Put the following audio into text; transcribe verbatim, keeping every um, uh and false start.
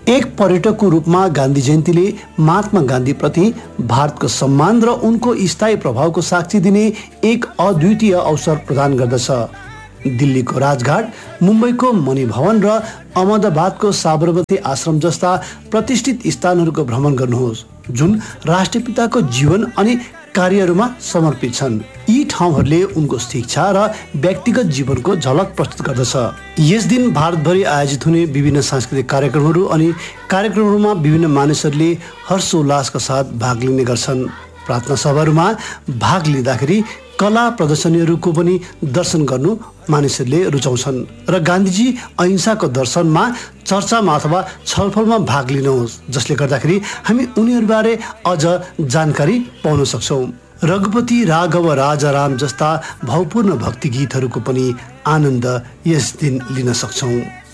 एक पर्यटकको रूपमा गान्धी जयन्तीले महात्मा गान्धीप्रति भारतको सम्मान र उनको स्थायी प्रभावको साक्षी दिने एक अद्वितीय अवसर प्रदान गर्दछ। दिल्लीको राजघाट, मुम्बईको मणि भवन र अहमदाबादको साबरमती आश्रम जस्ता प्रतिष्ठित स्थानहरूको भ्रमण गर्नुहोस् जुन राष्ट्रपिताको जीवन अनि कार्यहरूमा समर्पित छन्। यी ठाउँहरूले उनको शिक्षा र व्यक्तिगत जीवनको झलक प्रस्तुत गर्दछ। यस दिन भारतभरि आयोजित हुने विभिन्न सांस्कृतिक कार्यक्रमहरू अनि कार्यक्रमहरूमा विभिन्न मानिसहरूले हर्षोल्लासका साथ भाग लिने गर्छन्। प्रार्थना सभाहरूमा भाग लिँदाखेरि कला प्रदर्शनीहरूको पनि दर्शन गर्नु मानिसहरूले रुचाउँछन् र गान्धीजी अहिंसाको दर्शनमा, चर्चामा अथवा छलफलमा भाग लिनुहोस् जसले गर्दाखेरि हामी उनीहरूबारे अझ जानकारी पाउन सक्छौँ। रघुपति राघव राजाराम जस्ता भावपूर्ण भक्ति गीतहरूको पनि आनन्द यस दिन लिन सक्छौँ।